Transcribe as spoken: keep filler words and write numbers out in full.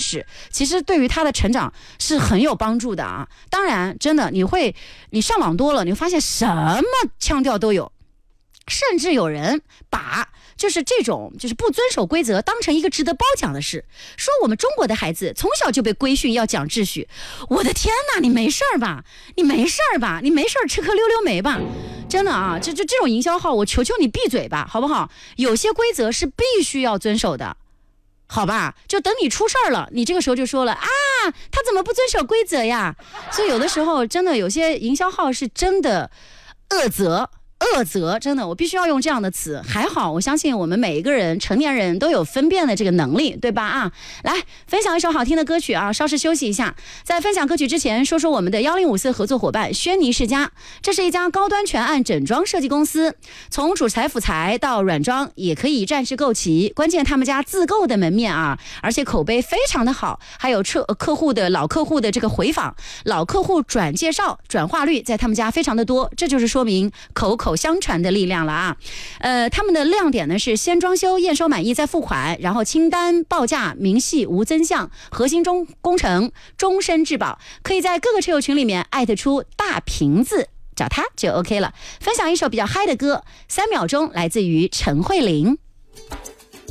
识，其实对于他的成长是很有帮助的啊。当然，真的你会，你上网多了，你会发现什么腔调都有，甚至有人把就是这种就是不遵守规则当成一个值得褒奖的事，说我们中国的孩子从小就被规训要讲秩序。我的天哪，你没事儿吧？你没事儿吧？你没事儿吃颗溜溜梅吧？真的啊，这这这种营销号，我求求你闭嘴吧，好不好？有些规则是必须要遵守的，好吧？就等你出事儿了，你这个时候就说了啊，他怎么不遵守规则呀？所以有的时候真的有些营销号是真的恶责。恶责，真的，我必须要用这样的词。还好，我相信我们每一个人，成年人都有分辨的这个能力，对吧？啊，来分享一首好听的歌曲啊，稍事休息一下。在分享歌曲之前，说说我们的幺零五四合作伙伴轩尼世家，这是一家高端全案整装设计公司，从主材辅材到软装也可以暂时购齐。关键他们家自购的门面啊，而且口碑非常的好，还有客客户的老客户的这个回访，老客户转介绍转化率在他们家非常的多，这就是说明口口相传的力量了啊。呃，他们的亮点呢是先装修验收满意再付款，然后清单报价明细无增项，核心中工程终身质保，可以在各个车友群里面艾特出大瓶子，找他就 OK 了。分享一首比较嗨的歌，三秒钟，来自于陈慧琳。